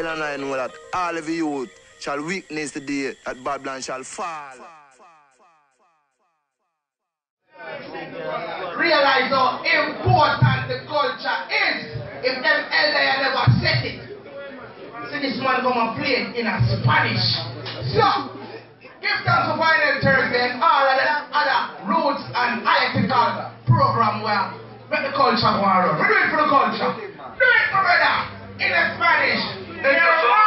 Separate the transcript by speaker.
Speaker 1: and I know that all of you youth shall witness the day that Babylon shall fall.
Speaker 2: Realize how important the culture is if them elder never set it. See this man come and play it in a Spanish. So, give thanks for Final Thursday and all of the other roots and ethical program where make the culture go on. We do it for the culture. Do it for brother in a Spanish.